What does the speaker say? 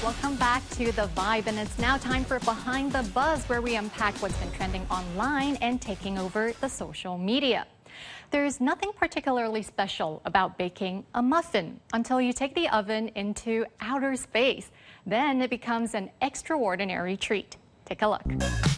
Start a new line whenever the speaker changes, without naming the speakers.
Welcome back to The Vibe, and it's now time for Behind the Buzz, where we unpack what's been trending online and taking over the social media. There's nothing particularly special about baking a muffin until you take the oven into outer space. Then it becomes an extraordinary treat. Take a look.